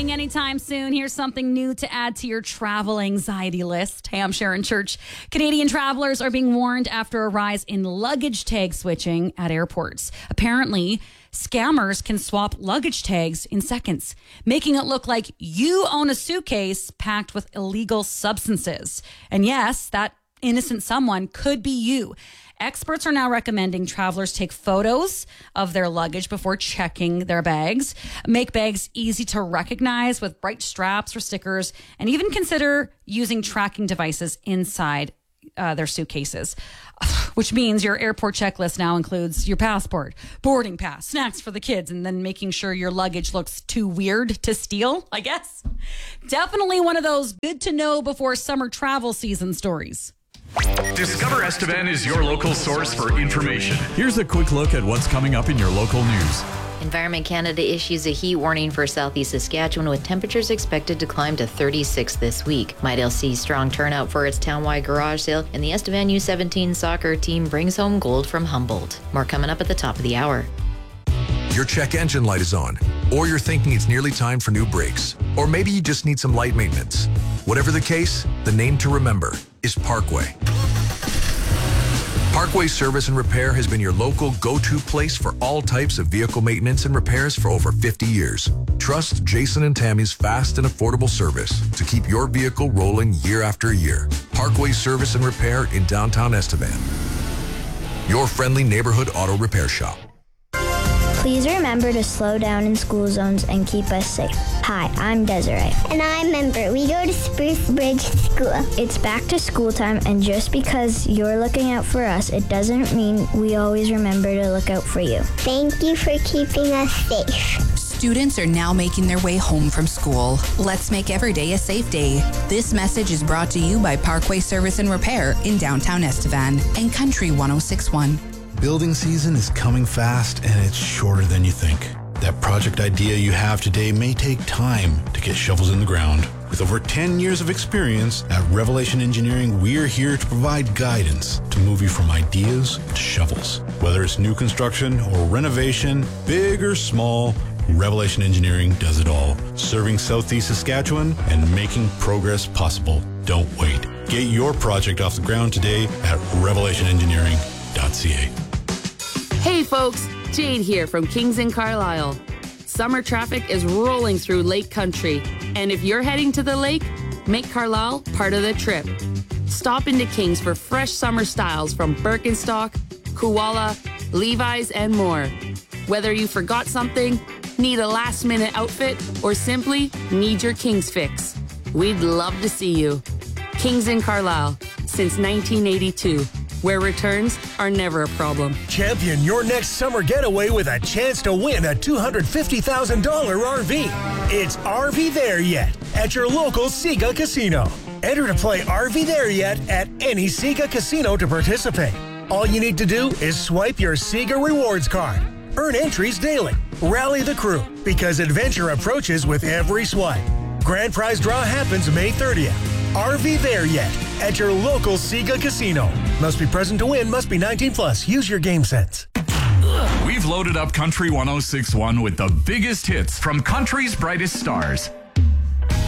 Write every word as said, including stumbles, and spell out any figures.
traveling anytime soon, here's something new to add to your travel anxiety list. Hey, I'm Sharon Church. Canadian travelers are being warned after a rise in luggage tag switching at airports. Apparently, scammers can swap luggage tags in seconds, making it look like you own a suitcase packed with illegal substances. And yes, that innocent someone could be you. Experts are now recommending travelers take photos of their luggage before checking their bags, make bags easy to recognize with bright straps or stickers, and even consider using tracking devices inside uh, their suitcases. Which means your airport checklist now includes your passport, boarding pass, snacks for the kids, and then making sure your luggage looks too weird to steal, I guess. Definitely one of those good to know before summer travel season stories. Discover Estevan is your local source for information. Here's a quick look at what's coming up in your local news. Environment Canada issues a heat warning for southeast Saskatchewan with temperatures expected to climb to thirty-six this week. Midale sees strong turnout for its townwide garage sale, and the Estevan U seventeen soccer team brings home gold from Humboldt. More coming up at the top of the hour. Your check engine light is on, or you're thinking it's nearly time for new brakes, or maybe you just need some light maintenance. Whatever the case, the name to remember is Parkway. Parkway Service and Repair has been your local go-to place for all types of vehicle maintenance and repairs for over fifty years. Trust Jason and Tammy's fast and affordable service to keep your vehicle rolling year after year. Parkway Service and Repair in downtown Estevan. Your friendly neighborhood auto repair shop. Please remember to slow down in school zones and keep us safe. Hi, I'm Desiree. And I'm Ember. We go to Spruce Bridge School. It's back to school time, and just because you're looking out for us, it doesn't mean we always remember to look out for you. Thank you for keeping us safe. Students are now making their way home from school. Let's make every day a safe day. This message is brought to you by Parkway Service and Repair in downtown Estevan and Country one oh six point one. Building season is coming fast, and it's shorter than you think. That project idea you have today may take time to get shovels in the ground. With over ten years of experience at Revelation Engineering, we're here to provide guidance to move you from ideas to shovels. Whether it's new construction or renovation, big or small, Revelation Engineering does it all. Serving Southeast Saskatchewan and making progress possible. Don't wait. Get your project off the ground today at revelation engineering dot c a. Hey folks, Jade here from Kings in Carlisle. Summer traffic is rolling through Lake Country, and if you're heading to the lake, make Carlisle part of the trip. Stop into Kings for fresh summer styles from Birkenstock, Koala, Levi's, and more. Whether you forgot something, need a last-minute outfit, or simply need your Kings fix, we'd love to see you. Kings in Carlisle, since nineteen eighty-two. Where returns are never a problem. Champion your next summer getaway with a chance to win a two hundred fifty thousand dollars R V. It's R V There Yet at your local Sega Casino. Enter to play R V There Yet at any Sega Casino to participate. All you need to do is swipe your Sega Rewards card. Earn entries daily. Rally the crew, because adventure approaches with every swipe. Grand prize draw happens May thirtieth. R V There Yet at your local Sega Casino. Must be present to win, must be nineteen plus. Use your game sense. We've loaded up Country one oh six point one with the biggest hits from country's brightest stars.